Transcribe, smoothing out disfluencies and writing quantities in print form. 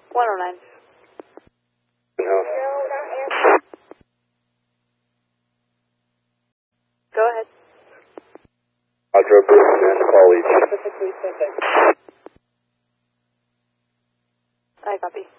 109. Go ahead. Roger, Bruce, and call each. I copy.